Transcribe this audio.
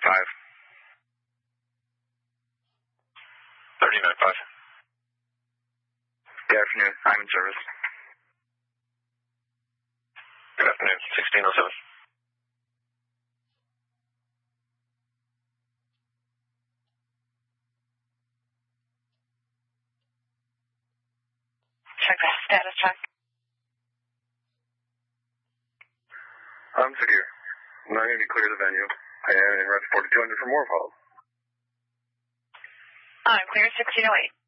39.5. Good afternoon. I'm in service. Good afternoon. 1607. Check the status check. I'm secure. I'm not going to be clear to the venue. I am in route 4200 for more calls. I'm clear 1608.